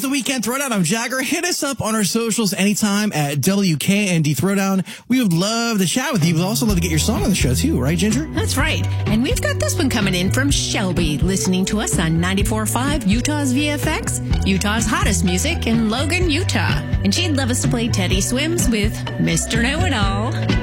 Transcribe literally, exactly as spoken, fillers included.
the Weekend Throwdown. I'm Jagger. Hit us up on our socials anytime at W K N D Throwdown. We would love to chat with you. We'd also love to get your song on the show, too. Right, Ginger? That's right. And we've got this one coming in from Shelby, listening to us on ninety-four point five Utah's V F X, Utah's hottest music in Logan, Utah. And she'd love us to play Teddy Swims with Mister Know-It-All.